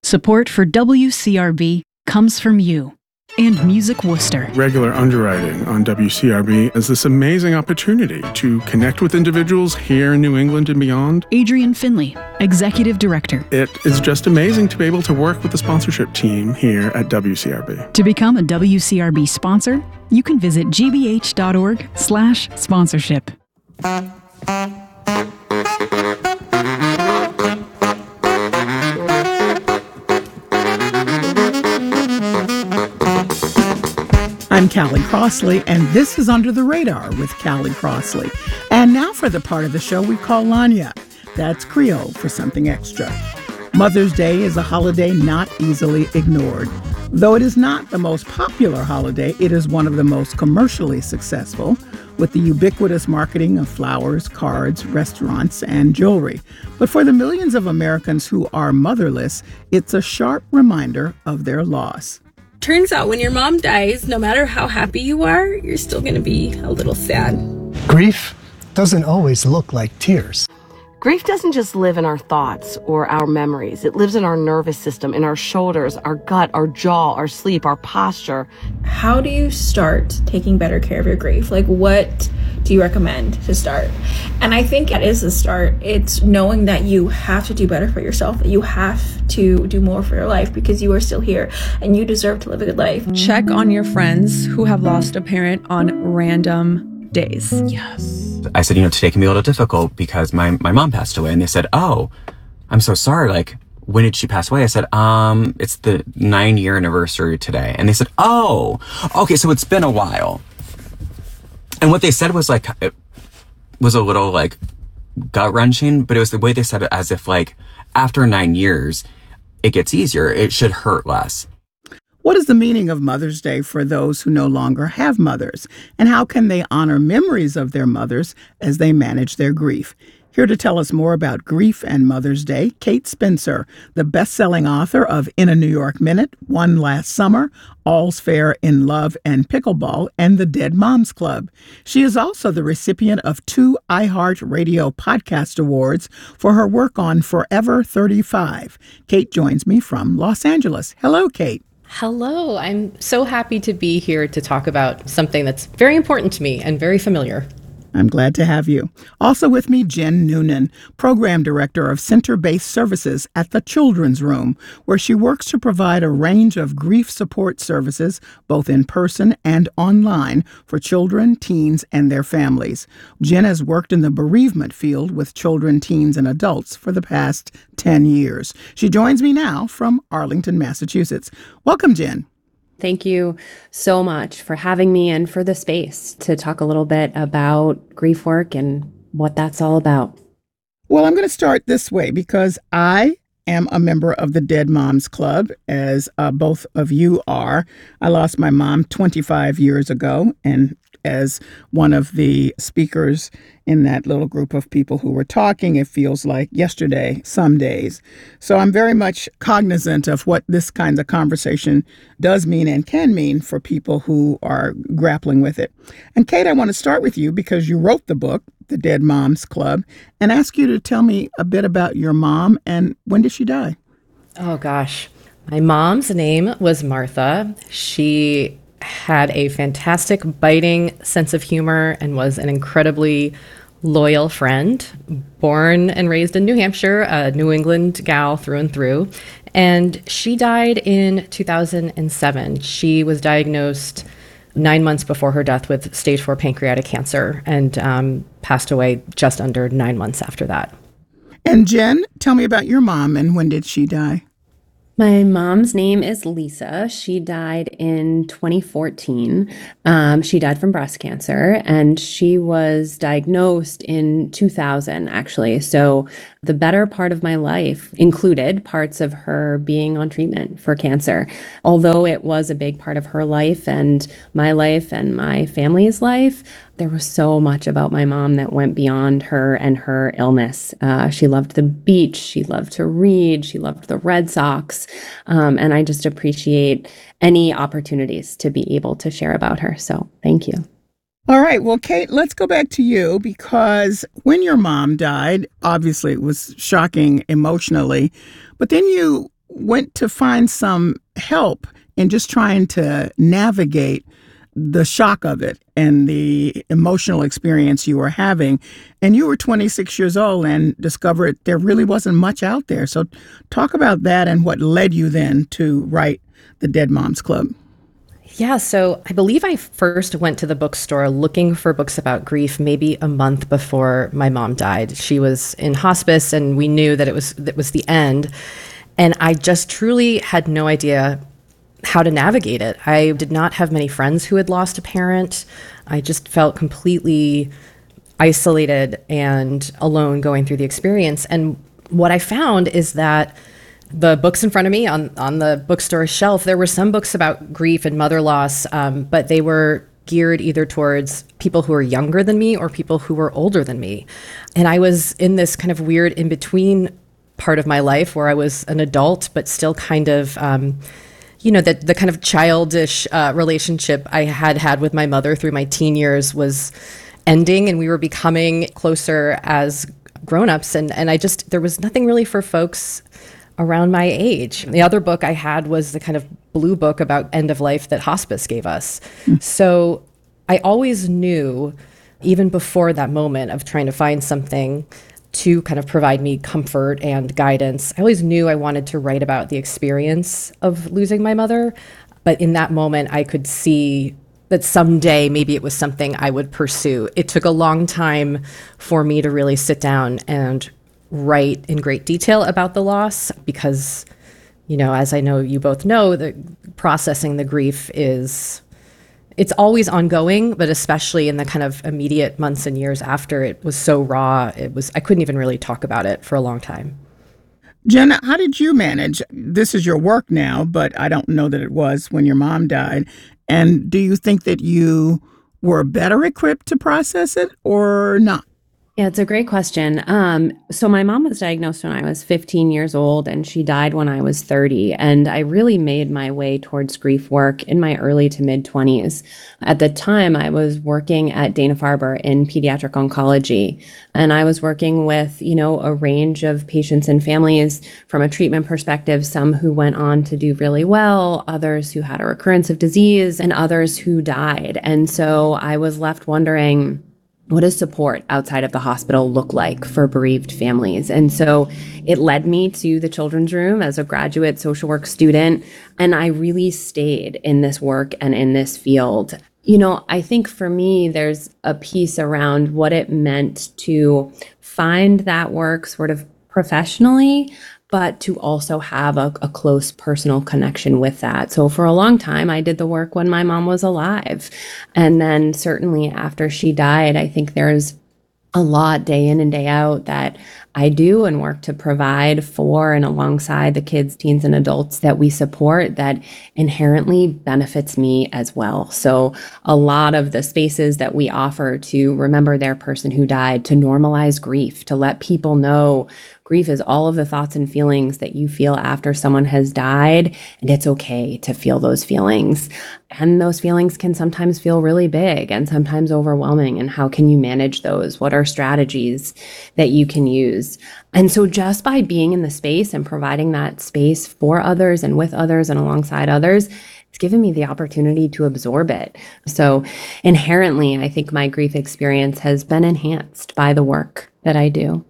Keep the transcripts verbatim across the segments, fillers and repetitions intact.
Support for W C R B comes from you and Music Worcester. Regular underwriting on W C R B is this amazing opportunity to connect with individuals here in New England and beyond. Adrian Finley, Executive Director. It is just amazing to be able to work with the sponsorship team here at W C R B. To become a W C R B sponsor, you can visit gbh.org slash sponsorship. I'm Callie Crossley, and this is Under the Radar with Callie Crossley. And now for the part of the show we call Lagniappe. That's Creole for something extra. Mother's Day is a holiday not easily ignored. Though it is not the most popular holiday, it is one of the most commercially successful, with the ubiquitous marketing of flowers, cards, restaurants, and jewelry. But for the millions of Americans who are motherless, it's a sharp reminder of their loss. Turns out when your mom dies, no matter how happy you are, you're still going to be a little sad. Grief doesn't always look like tears. Grief doesn't just live in our thoughts or our memories. It lives in our nervous system, in our shoulders, our gut, our jaw, our sleep, our posture. How do you start taking better care of your grief? Like, what do you recommend to start? And I think that is the start. It's knowing that you have to do better for yourself, that you have to do more for your life because you are still here and you deserve to live a good life. Check on your friends who have lost a parent on random days. Yes. I said, you know, today can be a little difficult because my, my mom passed away. And they said, oh, I'm so sorry. Like, when did she pass away? I said, um, it's the nine year anniversary today. And they said, oh, okay, so it's been a while. And what they said was like, it was a little like gut wrenching, but it was the way they said it as if like after nine years, it gets easier. It should hurt less. What is the meaning of Mother's Day for those who no longer have mothers? And how can they honor memories of their mothers as they manage their grief? Here to tell us more about grief and Mother's Day, Kate Spencer, the best-selling author of In a New York Minute, One Last Summer, All's Fair in Love and Pickleball, and the Dead Moms Club. She is also the recipient of two iHeartRadio Podcast Awards for her work on Forever thirty-five. Kate joins me from Los Angeles. Hello, Kate. Hello. I'm so happy to be here to talk about something that's very important to me and very familiar. I'm glad to have you. Also with me, Jen Noonan, Program Director of Center-Based Services at the Children's Room, where she works to provide a range of grief support services, both in person and online, for children, teens, and their families. Jen has worked in the bereavement field with children, teens, and adults for the past ten years. She joins me now from Arlington, Massachusetts. Welcome, Jen. Thank you so much for having me and for the space to talk a little bit about grief work and what that's all about. Well, I'm going to start this way because I am a member of the Dead Moms Club, as uh, both of you are. I lost my mom twenty-five years ago, and as one of the speakers in that little group of people who were talking, it feels like yesterday some days. So I'm very much cognizant of what this kind of conversation does mean and can mean for people who are grappling with it. And Kate, I want to start with you because you wrote the book, The Dead Moms Club, and ask you to tell me a bit about your mom and when did she die? Oh, gosh. My mom's name was Martha. She had a fantastic, biting sense of humor and was an incredibly loyal friend. Born and raised in New Hampshire, a New England gal through and through. And she died in two thousand seven. She was diagnosed nine months before her death with stage four pancreatic cancer and um, passed away just under nine months after that. And Jen, tell me about your mom and when did she die? My mom's name is Lisa. She died in twenty fourteen. Um, she died from breast cancer, and she was diagnosed in two thousand, actually. So the better part of my life included parts of her being on treatment for cancer. Although it was a big part of her life and my life and my family's life, there was so much about my mom that went beyond her and her illness. Uh, she loved the beach. She loved to read. She loved the Red Sox. Um, and I just appreciate any opportunities to be able to share about her. So thank you. All right. Well, Kate, let's go back to you because when your mom died, obviously it was shocking emotionally, but then you went to find some help in just trying to navigate the shock of it and the emotional experience you were having. And you were twenty-six years old and discovered there really wasn't much out there. So talk about that and what led you then to write the Dead Moms Club. Yeah, so I believe I first went to the bookstore looking for books about grief maybe a month before my mom died. She was in hospice and we knew that it was that was the end. And I just truly had no idea how to navigate it. I did not have many friends who had lost a parent. I just felt completely isolated and alone going through the experience. And what I found is that the books in front of me on, on the bookstore shelf, there were some books about grief and mother loss, um, but they were geared either towards people who were younger than me or people who were older than me. And I was in this kind of weird in-between part of my life where I was an adult, but still kind of, um, you know, that the kind of childish uh, relationship I had had with my mother through my teen years was ending, and we were becoming closer as grown-ups. And, and I just, there was nothing really for folks around my age. The other book I had was the kind of blue book about end of life that hospice gave us. Mm. So I always knew, even before that moment of trying to find something to kind of provide me comfort and guidance, I always knew I wanted to write about the experience of losing my mother. But in that moment, I could see that someday maybe it was something I would pursue. It took a long time for me to really sit down and write in great detail about the loss because, you know, as I know you both know, the processing the grief is, it's always ongoing, but especially in the kind of immediate months and years after, it was so raw. It was, I couldn't even really talk about it for a long time. Jenna, how did you manage? This is your work now, but I don't know that it was when your mom died. And do you think that you were better equipped to process it or not? Yeah, it's a great question. Um, so my mom was diagnosed when I was fifteen years old, and she died when I was thirty. And I really made my way towards grief work in my early to mid twenties. At the time, I was working at Dana-Farber in pediatric oncology, and I was working with, you know, a range of patients and families from a treatment perspective, some who went on to do really well, others who had a recurrence of disease, and others who died. And so I was left wondering, what does support outside of the hospital look like for bereaved families? And so it led me to the Children's Room as a graduate social work student, and I really stayed in this work and in this field. You know, I think for me, there's a piece around what it meant to find that work sort of professionally, but to also have a, a close personal connection with that. So for a long time, I did the work when my mom was alive. And then certainly after she died, I think there's a lot day in and day out that I do and work to provide for and alongside the kids, teens, and adults that we support that inherently benefits me as well. So a lot of the spaces that we offer to remember their person who died, to normalize grief, to let people know grief is all of the thoughts and feelings that you feel after someone has died, and it's okay to feel those feelings. And those feelings can sometimes feel really big and sometimes overwhelming. And how can you manage those? What are strategies that you can use? And so just by being in the space and providing that space for others and with others and alongside others, it's given me the opportunity to absorb it. So inherently, I think my grief experience has been enhanced by the work that I do.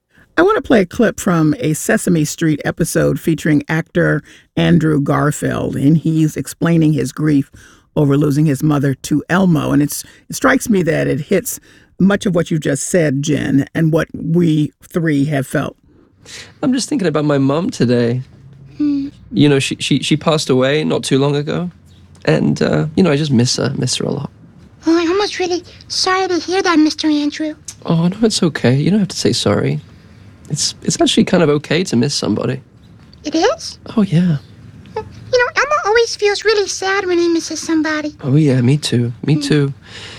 I want to play a clip from a Sesame Street episode featuring actor Andrew Garfield, and he's explaining his grief over losing his mother to Elmo. And it's, it strikes me that it hits much of what you just said, Jen, and what we three have felt. I'm just thinking about my mom today. Mm. You know, she, she, she passed away not too long ago. And, uh, you know, I just miss her, miss her a lot. Oh, I'm almost really sorry to hear that, Mister Andrew. Oh, no, it's okay. You don't have to say sorry. It's it's actually kind of okay to miss somebody. It is? Oh, yeah. You know, Elmo always feels really sad when he misses somebody. Oh, yeah, me too. Me mm. too.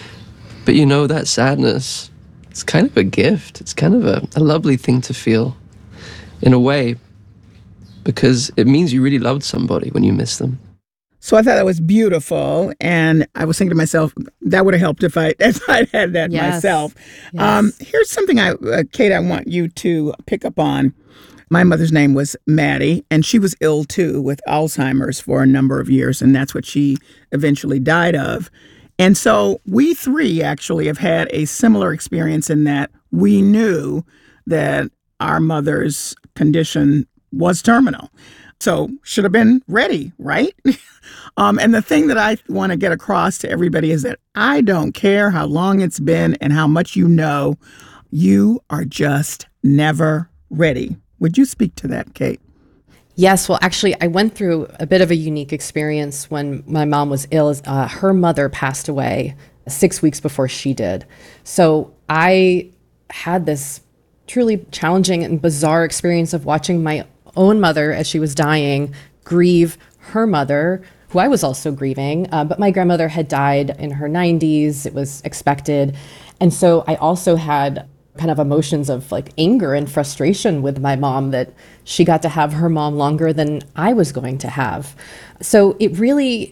But, you know, that sadness, it's kind of a gift. It's kind of a, a lovely thing to feel, in a way, because it means you really loved somebody when you miss them. So I thought that was beautiful, and I was thinking to myself, that would have helped if I if I'd had that yes. myself. Yes. Um, here's something, I, uh, Kate, I want you to pick up on. My mother's name was Maddie, and she was ill too with Alzheimer's for a number of years, and that's what she eventually died of. And so we three actually have had a similar experience in that we knew that our mother's condition was terminal. So should have been ready, right? um, and the thing that I want to get across to everybody is that I don't care how long it's been and how much you know, you are just never ready. Would you speak to that, Kate? Yes, well, actually, I went through a bit of a unique experience when my mom was ill. Uh, her mother passed away six weeks before she did. So I had this truly challenging and bizarre experience of watching my own mother as she was dying grieve her mother, who I was also grieving. Uh, but my grandmother had died in her nineties. It was expected. And so I also had kind of emotions of like anger and frustration with my mom that she got to have her mom longer than I was going to have. So it really,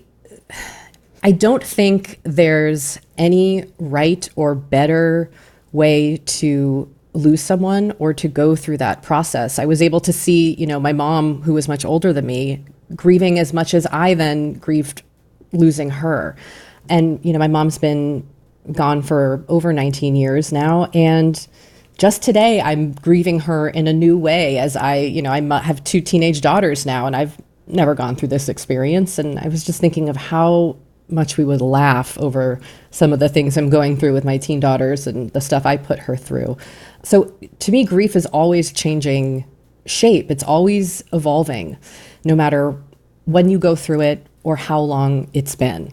I don't think there's any right or better way to lose someone or to go through that process. I was able to see, you know, my mom, who was much older than me, grieving as much as I then grieved losing her. And, you know, my mom's been gone for over nineteen years now. And just today, I'm grieving her in a new way as I, you know, I have two teenage daughters now, and I've never gone through this experience. And I was just thinking of how much we would laugh over some of the things I'm going through with my teen daughters and the stuff I put her through. So to me, grief is always changing shape. It's always evolving, no matter when you go through it or how long it's been.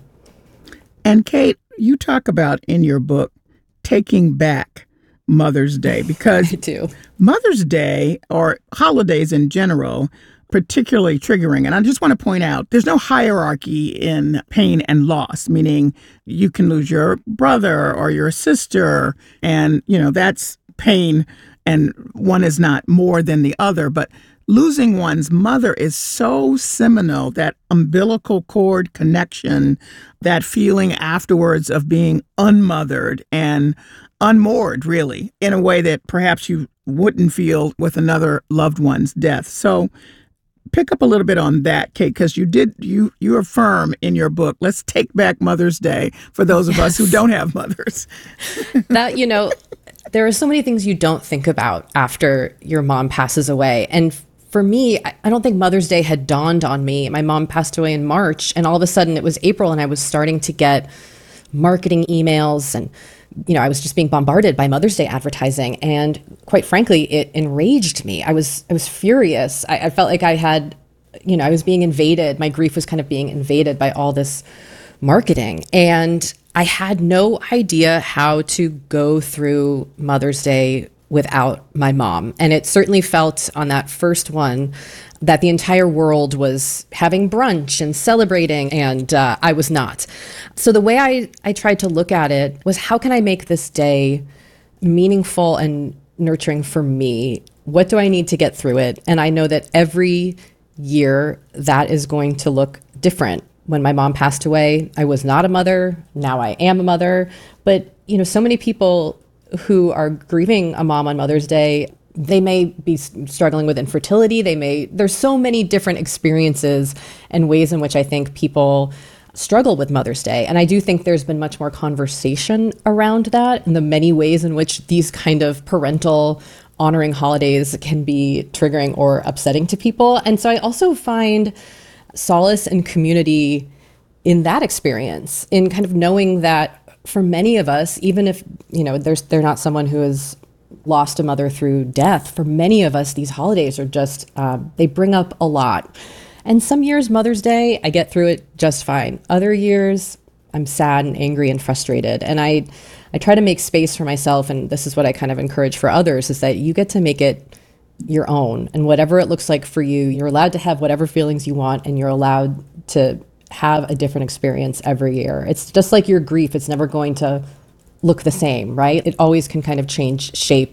And Kate, you talk about in your book taking back Mother's Day, because I do. Mother's Day, or holidays in general, particularly triggering. And I just want to point out, there's no hierarchy in pain and loss, meaning you can lose your brother or your sister, and, you know, that's pain, and one is not more than the other. But losing one's mother is so seminal, that umbilical cord connection, that feeling afterwards of being unmothered and unmoored, really, in a way that perhaps you wouldn't feel with another loved one's death. So pick up a little bit on that, Kate, because you did, you you affirm in your book, let's take back Mother's Day for those of yes. us who don't have mothers. That, you know, there are so many things you don't think about after your mom passes away. And for me, I don't think Mother's Day had dawned on me. My mom passed away in March, and all of a sudden it was April, and I was starting to get marketing emails, and, you know, I was just being bombarded by Mother's Day advertising. And quite frankly, it enraged me. I was, I was furious. I, I felt like I had, you know, I was being invaded. My grief was kind of being invaded by all this marketing. And I had no idea how to go through Mother's Day without my mom. And it certainly felt on that first one that the entire world was having brunch and celebrating, and uh, I was not. So the way I, I tried to look at it was, how can I make this day meaningful and nurturing for me? What do I need to get through it? And I know that every year that is going to look different. When my mom passed away, I was not a mother. Now I am a mother. But, you know, so many people who are grieving a mom on Mother's Day, they may be struggling with infertility. They may, there's so many different experiences and ways in which I think people struggle with Mother's Day. And I do think there's been much more conversation around that and the many ways in which these kind of parental honoring holidays can be triggering or upsetting to people. And so I also find solace and community in that experience, in kind of knowing that for many of us, even if, you know, there's they're not someone who has lost a mother through death, for many of us, these holidays are just, uh, they bring up a lot. And some years, Mother's Day, I get through it just fine. Other years, I'm sad and angry and frustrated. And I, I try to make space for myself, and this is what I kind of encourage for others, is that you get to make it your own. And whatever it looks like for you, you're allowed to have whatever feelings you want, and you're allowed to have a different experience every year. It's just like your grief. It's never going to look the same, right? It always can kind of change shape